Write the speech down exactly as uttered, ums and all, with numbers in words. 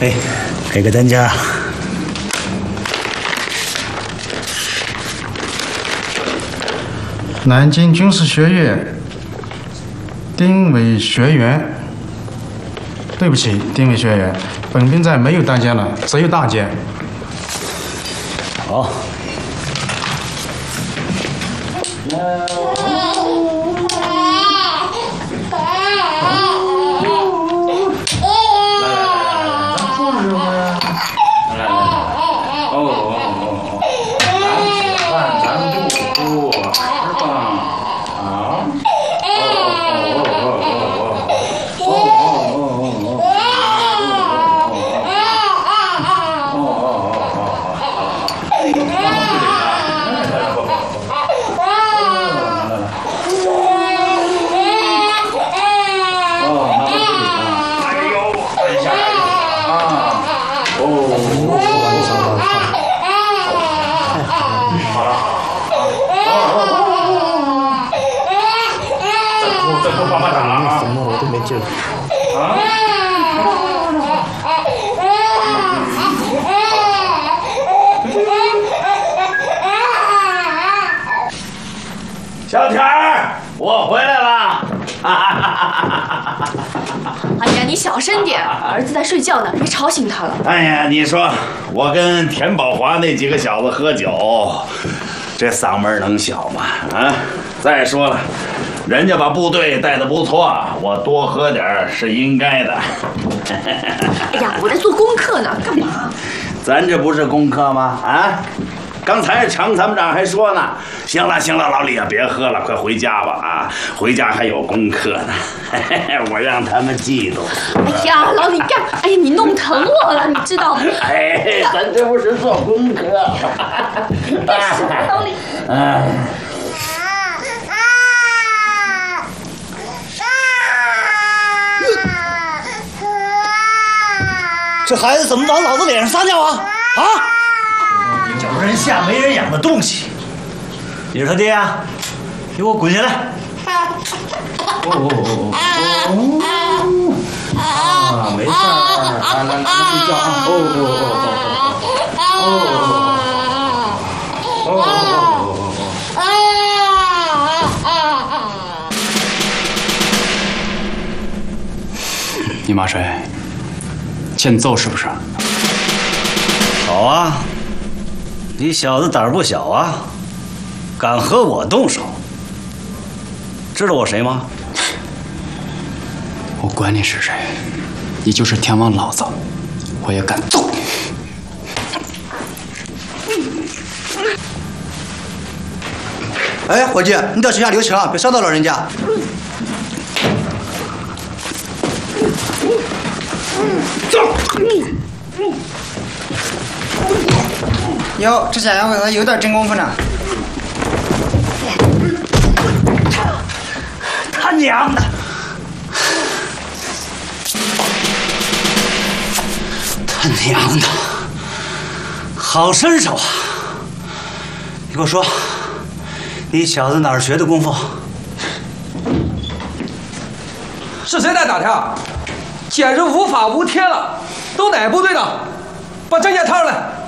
哎，给个单价。 南京军事学院丁伟学员。对不起，丁伟学员，本兵站没有单间了，只有大间。 好。 小田儿，我回来了。 哎呀，你小声点，儿子在睡觉呢，别吵醒他了。 哎呀，你说我跟田宝华那几个小子喝酒，这嗓门能小吗？啊！再说了，人家把部队带得不错，我多喝点是应该的。 哎呀，我在做功课呢，干嘛？ 咱这不是功课吗？啊！刚才常参谋长还说呢，行了行了，老李啊，别喝了，快回家吧啊，回家还有功课呢，我让他们嫉妒。 哎呀，老李干，哎呀，你弄疼我了，你知道吗？ 哎，咱这不是做功课。 干什么，老李？ 哎。 这孩子怎么往老子脸上撒尿啊？啊！叫人下没人养的东西！你是他爹啊？给我滚下来！哦哦哦哦！啊，没事儿，来来来，睡觉啊！哦哦哦哦哦！哦。 你骂谁？欠揍是不是？ 好啊，你小子胆儿不小啊，敢和我动手。知道我谁吗？ 我管你是谁，你就是天王老子，我也敢揍。 哎，伙计，你到学校留情，别伤到老人家。 走。 哟，这家伙有点真功夫呢。 他娘的！他娘的！好身手啊！你给我说，你小子哪儿学的功夫？ 是谁在打他？简直无法无天了！都哪部队的？把证件掏出来！